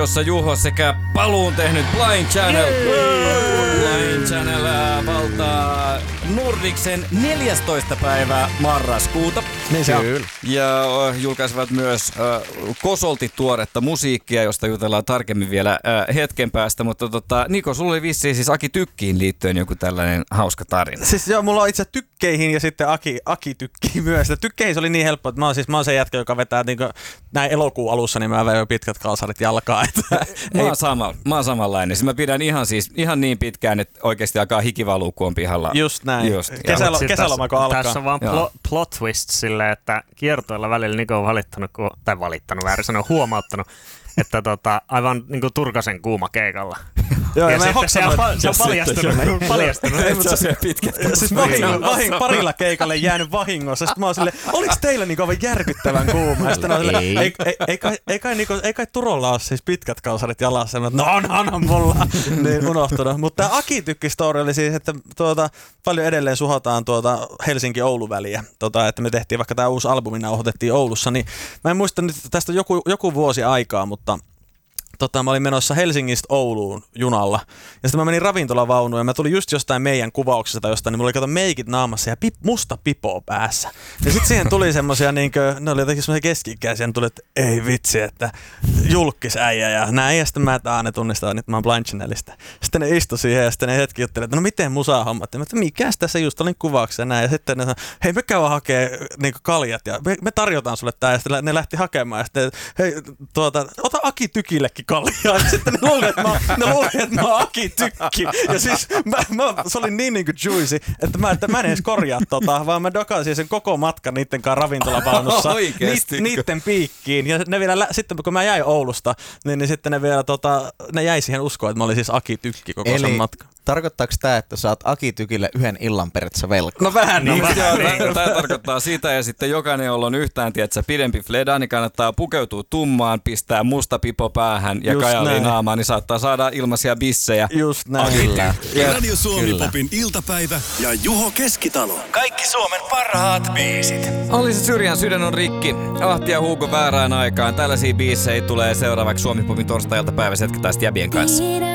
jossa Juho sekä paluun tehnyt Blind Channel. Blind Channel valtaa Nordicsen 14. päivää marraskuuta. Niin se on. Ja julkaisivat myös kosolti tuoretta musiikkia, josta jutellaan tarkemmin vielä hetken päästä. Mutta Niko, sulla oli vissiin siis Aki Tykkiin liittyen joku tällainen hauska tarina. Siis joo, mulla on itse tykkeihin ja sitten Aki Tykkii myös. Tykkeihin se oli niin helppo, että mä oon se jätkä, joka vetää niin näin elokuun alussa, niin mä vein pitkät kalsarit jalkaan. Mä oon samanlainen. Siis mä pidän ihan niin pitkään, että oikeasti alkaa hiki valuu, kun on pihalla. Just näin. Kesäloma kun alkaa. Tässä on vaan plot twist silleen, että kiertoilla välillä Niko on huomauttanut, että aivan niinku Turkasen kuuma keikalla. Joo, ja sitten se on paljastunut. Ei, mutta se pitkät. Siis parilla keikalle jäänyt vahingossa. Sitten mä oon silleen, oliks teillä niinku aivan järkyttävän kuuma? Ja sitten on silleen, ei kai Turolla ole siis pitkät kalsarit jalassa. No onhan mulla. Niin unohtunut. Mutta tää Aki Tykki-story oli siis, että paljon edelleen suhataan Helsinki-Oulu-väliä. Että me tehtiin, vaikka tää uusi albumi nauhoitettiin Oulussa, niin mä en muista nyt, tästä joku vuosi aikaa, mutta mä olin menossa Helsingistä Ouluun junalla. Ja sitten mä menin ravintolavaunuun ja mä tulin just jostain meidän kuvauksesta jostain, niin mulla oli meikit naamassa ja musta pipo päässä. Ja sitten siihen tuli semmosia ne oli jotenkin semmosia keski-ikäisiä, ne tuli, että ei vitsi, että julkkisäijä ja näin. Ja sitten mä ne tunnistaa, että mä oon Blind Channelista. Sitten ne istui siihen ja sitten ne hetki jutteli, että no miten musahommat? Ja mä että mikäs tässä just olin kuvauksessa ja näin. Ja sitten ne sanoi, hei me käydään hakee niinku kaljat ja me tarjotaan sulle tää. Ja sitten ne lähti hakemaan ja sitten hei ota Aki Tykillekin kaljaa. Ja sitten ne luuli, että mä oon Aki Tykki. Ja siis se oli niin kuin juicy, että mä en edes korjaa vaan mä dokasin sen koko matkan niitten kanssa ravintolavaunussa niitten piikkiin. Ja ne vielä, sitten kun mä jäin Oulusta, niin sitten ne vielä ne jäi siihen uskoon, että mä olin siis Aki Tykki koko sen matkan. Tarkoittaako tämä, että saat Aki Tykille yhden illan periaatteessa velkaa? No vähän niin. Tämä tarkoittaa sitä, ja sitten jokainen, jolla on yhtään pidempi fleda, niin kannattaa pukeutua tummaan, pistää musta pipo päähän ja kajaliin naamaan, niin saattaa saada ilmaisia bissejä. Just näin. Radio Suomi Popin iltapäivä ja Juho Keskitalo. Kaikki Suomen parhaat biisit. Alisa Syrjän Sydän on rikki. Ahti ja Hugo väärään aikaan. Tällaisia biisejä tulee seuraavaksi Suomi Popin torstai-iltapäivässä. Jatketaan Jäbien kanssa.